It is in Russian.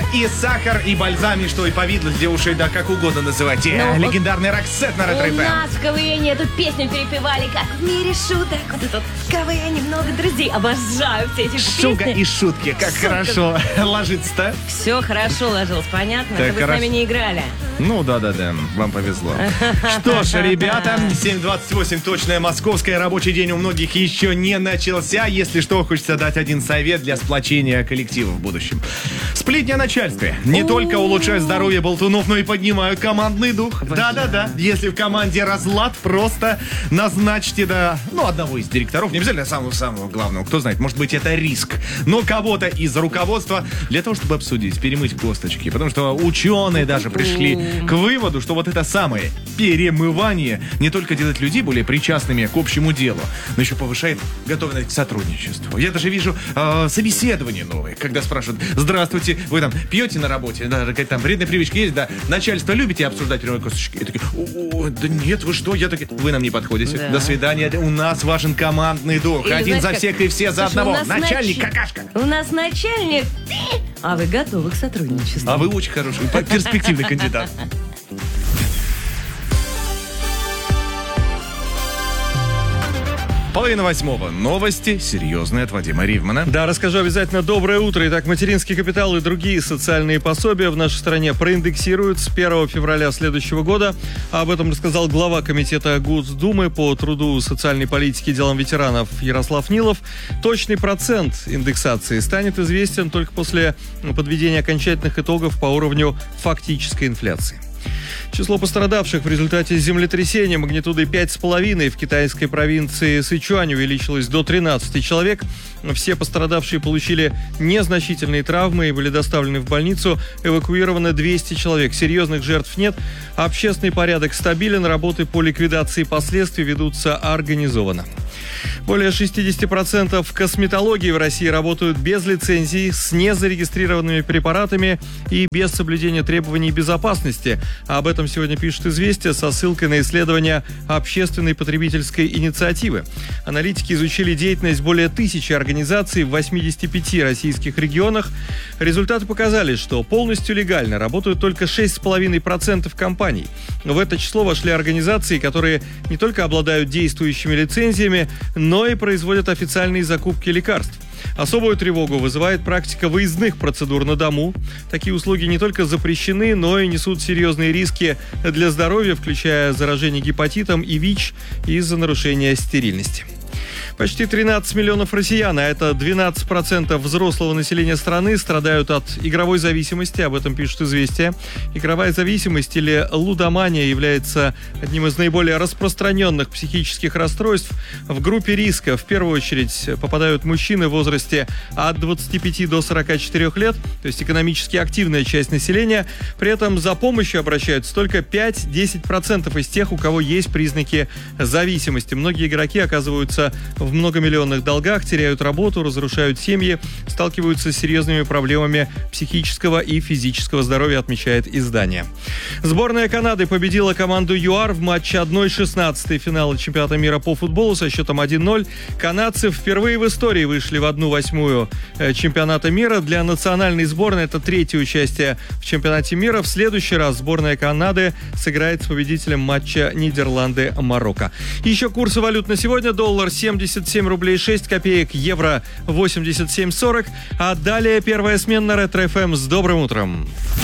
и сахар, и бальзам, и что, и повидло для ушей, да как угодно называйте. Легендарный Роксет на Ретро У ФМ. нас в КВН эту песню перепевали, как в мире шуток. Вот это в КВН много друзей. Обожаю все эти Шутка песни. и шутки, как хорошо ложится-то. Все хорошо ложилось, понятно? Так Это вы с хорошо. нами не играли. Ну да, вам повезло. Что ж, ребята, 7:28 точное московское, рабочий день у многих еще не начался. Если что, хочется дать один совет для сплочения коллектива в будущем. Сплетни о начальстве не только улучшают здоровье болтунов, но и поднимают командный дух. Да-да-да, если в команде разлад, просто назначьте, одного из директоров, не обязательно самого главного, кто знает, может быть, это риск, но кого-то из руководства для того, чтобы обсудить, перемыть косточки, потому что ученые даже пришли к выводу, что вот это самое перемывание не только делает людей более причастными к общему делу, но еще повышает готовность к сотрудничеству. Я даже вижу собеседования новые, когда спрашивают: здравствуйте, вы там пьете на работе, да, какая-то там вредная привычка есть, да, начальство любите обсуждать перемывание косточки? И такие: да нет, вы что? Я такие: вы нам не подходите, да. До свидания, у нас важен командный дух, Или, один знаете, за всех и все за Слушай, одного, у нас начальник какашка. У нас начальник, а вы готовы к сотрудничеству. А вы очень хороший, перспективный кандидат. Половина восьмого. Новости серьезные от Вадима Ривмана. Да, расскажу обязательно. Доброе утро. Итак, материнский капитал и другие социальные пособия в нашей стране проиндексируют с 1 февраля следующего года. Об этом рассказал глава комитета Госдумы по труду, социальной политике и делам ветеранов Ярослав Нилов. Точный процент индексации станет известен только после подведения окончательных итогов по уровню фактической инфляции. Число пострадавших в результате землетрясения магнитудой 5,5 в китайской провинции Сычуань увеличилось до 13 человек. Все пострадавшие получили незначительные травмы и были доставлены в больницу. Эвакуировано 200 человек. Серьезных жертв нет. Общественный порядок стабилен. Работы по ликвидации последствий ведутся организованно. Более 60% косметологии в России работают без лицензий, с незарегистрированными препаратами и без соблюдения требований безопасности. Об этом сегодня пишет «Известия» со ссылкой на исследования общественной потребительской инициативы. Аналитики изучили деятельность более 1000 организаций в 85 российских регионах. Результаты показали, что полностью легально работают только 6,5% компаний. В это число вошли организации, которые не только обладают действующими лицензиями, но и производят официальные закупки лекарств. Особую тревогу вызывает практика выездных процедур на дому. Такие услуги не только запрещены, но и несут серьезные риски для здоровья, включая заражение гепатитом и ВИЧ из-за нарушения стерильности. Почти 13 миллионов россиян, а это 12% взрослого населения страны, страдают от игровой зависимости, об этом пишут «Известия». Игровая зависимость или лудомания является одним из наиболее распространенных психических расстройств. В группе риска в первую очередь попадают мужчины в возрасте от 25 до 44 лет, то есть экономически активная часть населения. При этом за помощью обращаются только 5-10% из тех, у кого есть признаки зависимости. Многие игроки оказываются в многомиллионных долгах, теряют работу, разрушают семьи, сталкиваются с серьезными проблемами психического и физического здоровья, отмечает издание. Сборная Канады победила команду ЮАР в матче 1/16 финала чемпионата мира по футболу со счетом 1-0. Канадцы впервые в истории вышли в 1/8 чемпионата мира. Для национальной сборной это третье участие в чемпионате мира. В следующий раз сборная Канады сыграет с победителем матча Нидерланды-Марокко. Еще курсы валют на сегодня. Доллар 77 рублей 6 копеек, евро 87,40. А далее первая смена на Ретро ФМ. С добрым утром.